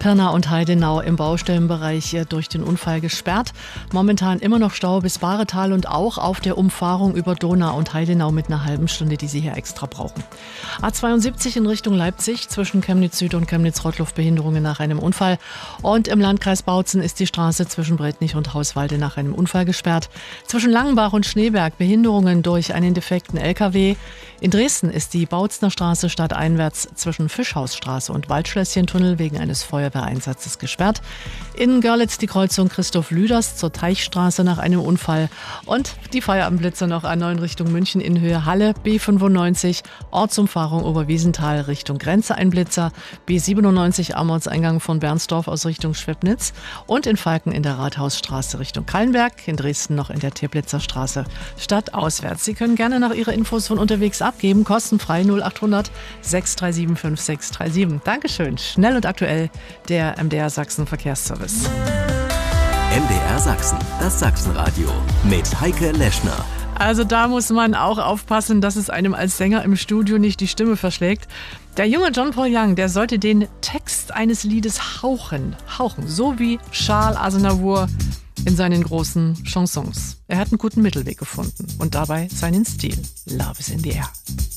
Pirna und Heidenau im Baustellenbereich durch den Unfall gesperrt. Momentan immer noch Stau bis Bahretal und auch auf der Umfahrung über Donau und Heidenau mit einer halben Stunde, die Sie hier extra brauchen. A72 in Richtung Leipzig zwischen Chemnitz Süd und Chemnitz-Rottluff Behinderungen nach einem Unfall. Und im Landkreis Bautzen ist die Straße zwischen Brettnich und Hauswalde nach einem Unfall gesperrt. Zwischen Langenbach und Schneeberg Behinderungen durch einen defekten LKW. In Dresden ist die Bautzener Straße stadteinwärts zwischen Fischhausstraße und Waldschlösschentunnel wegen eines Feuerwehreinsatzes gesperrt. In Görlitz die Kreuzung Christoph Lüders zur Teichstraße nach einem Unfall. Und die Feierabendblitzer noch A9 Richtung München in Höhe Halle, B95, Ortsumfahrung Oberwiesenthal Richtung Grenze ein Blitzer, B97 am Ortseingang von Bernsdorf aus Richtung Schwebnitz und in Falken in der Rathausstraße Richtung Kallenberg, in Dresden noch in der Teplitzer Straße stadtauswärts. Sie können gerne nach Ihre Infos von unterwegs abgeben, kostenfrei 0800 637 5637. Dankeschön. Schnell und aktuell der MDR Sachsen Verkehrsservice. MDR Sachsen, das Sachsenradio mit Heike Leschner. Also da muss man auch aufpassen, dass es einem als Sänger im Studio nicht die Stimme verschlägt. Der junge John Paul Young, der sollte den Text eines Liedes hauchen, so wie Charles Aznavour in seinen großen Chansons. Er hat einen guten Mittelweg gefunden und dabei seinen Stil. Love is in the air.